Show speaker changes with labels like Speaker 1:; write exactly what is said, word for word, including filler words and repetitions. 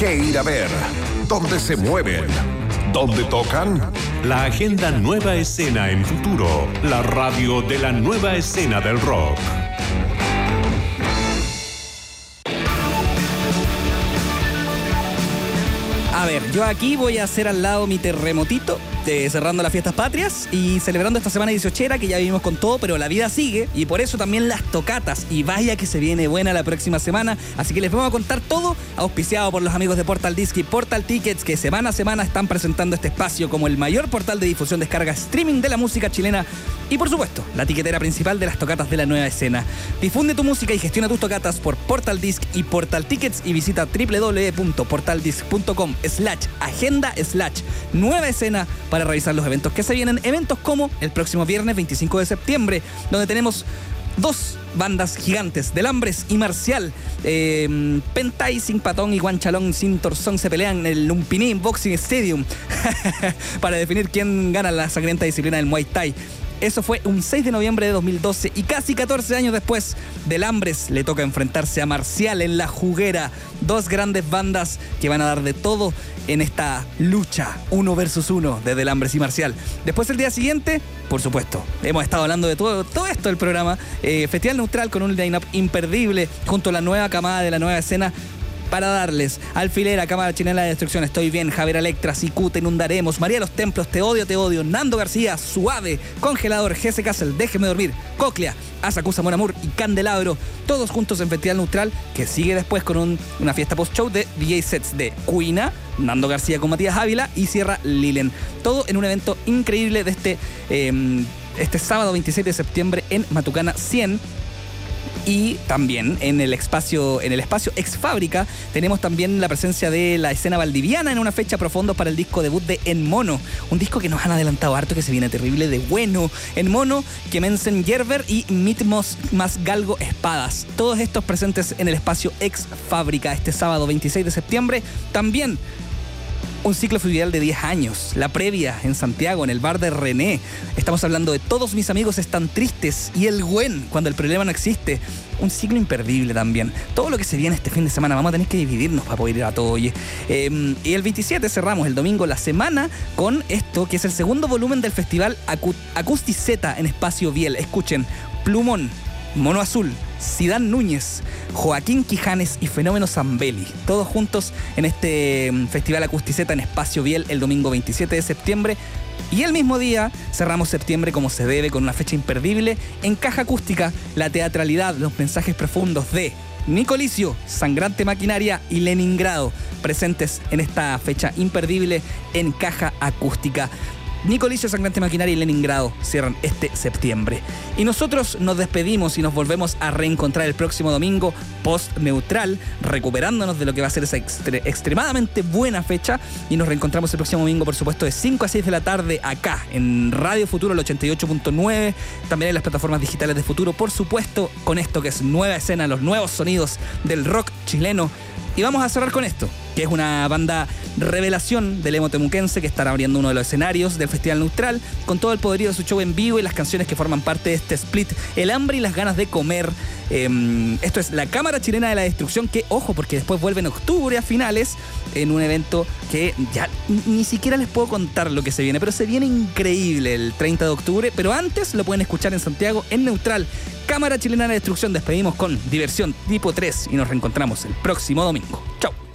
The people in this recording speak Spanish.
Speaker 1: qué ir a ver, dónde se mueven, dónde tocan.
Speaker 2: La agenda Nueva Escena en Futuro, la radio de la nueva escena del rock.
Speaker 3: A ver, yo aquí voy a hacer al lado mi terremotito, eh, cerrando las fiestas patrias y celebrando esta semana dieciochera que ya vivimos con todo, pero la vida sigue y por eso también las tocatas. Y vaya que se viene buena la próxima semana, así que les vamos a contar todo, auspiciado por los amigos de Portal Disc y Portal Tickets, que semana a semana están presentando este espacio como el mayor portal de difusión, descarga, streaming de la música chilena y, por supuesto, la tiquetera principal de las tocatas de la nueva escena. Difunde tu música y gestiona tus tocatas por Portal Disc y Portal Tickets y visita doble u doble u doble u punto portal disc punto com slash agenda slash nueva escena para revisar los eventos que se vienen. Eventos como el próximo viernes veinticinco de septiembre, donde tenemos dos bandas gigantes, Delambres y Marcial. eh, Pentay sin Patón y Guanchalón sin Torzón se pelean en el Lumpiní Boxing Stadium para definir quién gana la sangrienta disciplina del Muay Thai. Eso fue un seis de noviembre de dos mil doce y casi catorce años después, Delambres le toca enfrentarse a Marcial en La Juguera. Dos grandes bandas que van a dar de todo en esta lucha uno versus uno de Delambres y Marcial. Después, el día siguiente, por supuesto, hemos estado hablando de todo, todo esto del programa. Eh, Festival Neutral con un line-up imperdible junto a la nueva camada de la nueva escena, para darles Alfilera, Cámara Chilena de Destrucción, Estoy Bien, Javier Electra, Sicu, Te Inundaremos, María de los Templos, Te Odio, Te Odio, Nando García, Suave, Congelador, G S Castle, Déjeme Dormir, Cóclea, Asacusa Mon Amour y Candelabro, todos juntos en Festival Neutral, que sigue después con un, una fiesta post-show de D J sets de Cuina, Nando García con Matías Ávila y Sierra Lilen. Todo en un evento increíble de este, eh, este sábado veintiséis de septiembre en Matucana cien. Y también en el espacio, en el espacio Ex Fábrica tenemos también la presencia de la escena valdiviana en una fecha profundo para el disco debut de En Mono, un disco que nos han adelantado harto, que se viene terrible de bueno. En Mono, Kemensen Yerber y Mitmos más Galgo Espadas, todos estos presentes en el espacio Ex Fábrica este sábado veintiséis de septiembre. También un ciclo fluvial de diez años, la previa en Santiago, en el bar de René. Estamos hablando de Todos mis amigos están tristes y El Güen, cuando el problema no existe. Un ciclo imperdible también. Todo lo que se viene este fin de semana, vamos a tener que dividirnos para poder ir a todo, oye. Eh, y el veintisiete cerramos el domingo la semana con esto, que es el segundo volumen del festival Acu- Acusticeta en Espacio Biel. Escuchen, Plumón, Mono Azul, Sidán Núñez, Joaquín Quijanes y Fenómeno Zambelli, todos juntos en este Festival Acusticeta en Espacio Biel el domingo veintisiete de septiembre. Y el mismo día cerramos septiembre como se debe, con una fecha imperdible en Caja Acústica, la teatralidad, los mensajes profundos de Nicolicio, Sangrante Maquinaria y Leningrado, presentes en esta fecha imperdible en Caja Acústica. Nicolicio, Sangrante Maquinaria y Leningrado cierran este septiembre. Y nosotros nos despedimos y nos volvemos a reencontrar el próximo domingo post-neutral, recuperándonos de lo que va a ser esa extre- extremadamente buena fecha. Y nos reencontramos el próximo domingo, por supuesto, de cinco a seis de la tarde acá en Radio Futuro, el ochenta y ocho punto nueve. También en las plataformas digitales de Futuro, por supuesto, con esto que es Nueva Escena, los nuevos sonidos del rock chileno. Y vamos a cerrar con esto, que es una banda revelación del emo temuquense que estará abriendo uno de los escenarios del Festival Neutral con todo el poderío de su show en vivo y las canciones que forman parte de este split, El hambre y las ganas de comer. Eh, esto es la Cámara Chilena de la Destrucción, que, ojo, porque después vuelve en octubre a finales en un evento que ya ni siquiera les puedo contar lo que se viene, pero se viene increíble el treinta de octubre, pero antes lo pueden escuchar en Santiago, en Neutral. Cámara Chilena de la Destrucción, despedimos con Diversión Tipo tres y nos reencontramos el próximo domingo. Chau.